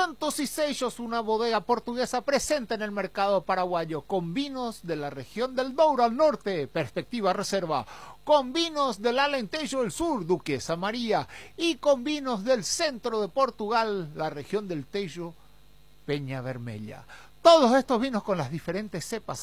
Santos y Seixos, una bodega portuguesa presente en el mercado paraguayo, con vinos de la región del Douro al norte, Perspectiva Reserva, con vinos del Alentejo del sur, Duquesa María, y con vinos del centro de Portugal, la región del Tejo, Peña Vermella. Todos estos vinos con las diferentes cepas